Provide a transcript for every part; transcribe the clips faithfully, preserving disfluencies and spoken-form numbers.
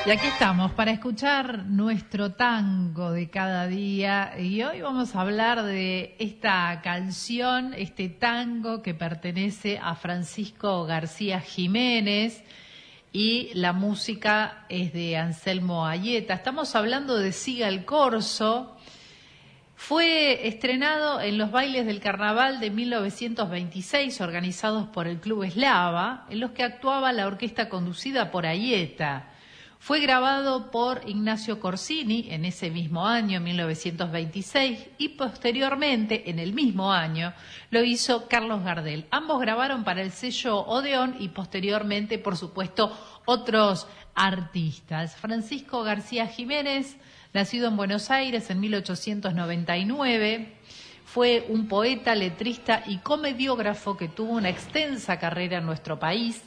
Y aquí estamos para escuchar nuestro tango de cada día, y hoy vamos a hablar de esta canción, este tango que pertenece a Francisco García Jiménez y la música es de Anselmo Aieta. Estamos hablando de Siga el Corso. Fue estrenado en los bailes del carnaval de mil novecientos veintiséis organizados por el Club Eslava, en los que actuaba la orquesta conducida por Aieta. Fue grabado por Ignacio Corsini en ese mismo año, mil novecientos veintiséis, y posteriormente, en el mismo año, lo hizo Carlos Gardel. Ambos grabaron para el sello Odeón y posteriormente, por supuesto, otros artistas. Francisco García Jiménez, nacido en Buenos Aires en mil ochocientos noventa y nueve, fue un poeta, letrista y comediógrafo que tuvo una extensa carrera en nuestro país.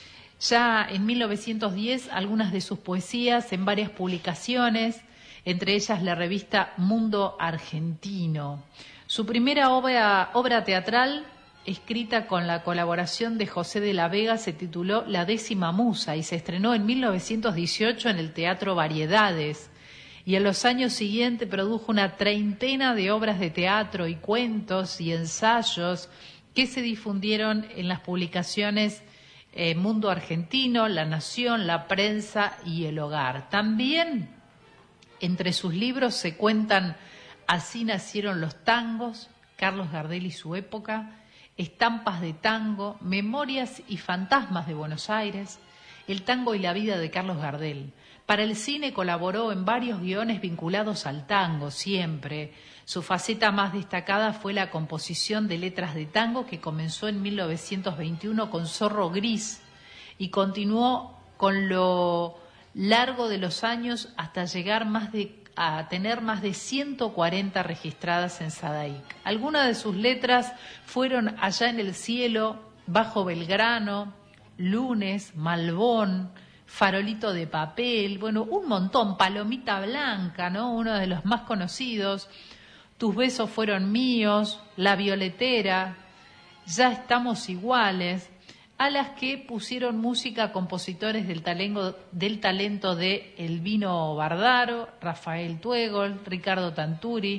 Ya en mil novecientos diez, algunas de sus poesías en varias publicaciones, entre ellas la revista Mundo Argentino. Su primera obra, obra teatral, escrita con la colaboración de José de la Vega, se tituló La décima musa y se estrenó en mil novecientos dieciocho en el Teatro Variedades. Y en los años siguientes produjo una treintena de obras de teatro y cuentos y ensayos que se difundieron en las publicaciones Eh, Mundo Argentino, La Nación, La Prensa y El Hogar. También entre sus libros se cuentan Así nacieron los tangos, Carlos Gardel y su época, Estampas de tango, Memorias y fantasmas de Buenos Aires, El tango y la vida de Carlos Gardel. Para el cine colaboró en varios guiones vinculados al tango, siempre. Su faceta más destacada fue la composición de letras de tango, que comenzó en mil novecientos veintiuno con Zorro Gris y continuó con lo largo de los años hasta llegar más de, a tener más de ciento cuarenta registradas en Sadaic. Algunas de sus letras fueron Allá en el cielo, Bajo Belgrano, Lunes, Malbón, Farolito de papel, bueno, un montón, Palomita Blanca, ¿no? Uno de los más conocidos, Tus besos fueron míos, La violetera, Ya estamos iguales, a las que pusieron música compositores del talento, del talento de Elvino Bardaro, Rafael Tuegol, Ricardo Tanturi,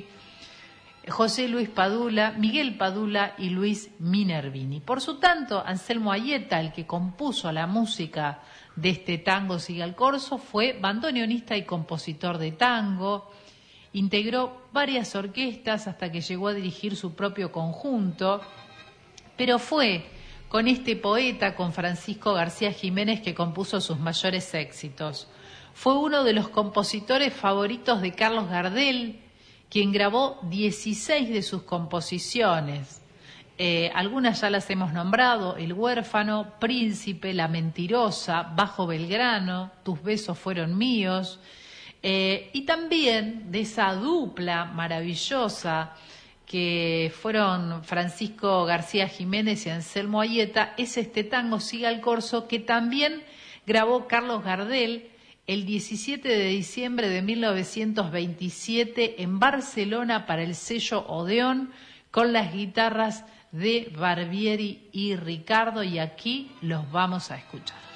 José Luis Padula, Miguel Padula y Luis Minervini. Por su tanto, Anselmo Aieta, el que compuso la música de este tango Siga el Corso, fue bandoneonista y compositor de tango, integró varias orquestas hasta que llegó a dirigir su propio conjunto, pero fue con este poeta, con Francisco García Jiménez, que compuso sus mayores éxitos. Fue uno de los compositores favoritos de Carlos Gardel, quien grabó dieciséis de sus composiciones. Eh, algunas ya las hemos nombrado: El huérfano, Príncipe, La mentirosa, Bajo Belgrano, Tus besos fueron míos. Eh, y también de esa dupla maravillosa que fueron Francisco García Jiménez y Anselmo Aieta, es este tango Siga el Corso, que también grabó Carlos Gardel el diecisiete de diciembre de mil novecientos veintisiete en Barcelona para el sello Odeón, con las guitarras de Barbieri y Ricardo, y aquí los vamos a escuchar.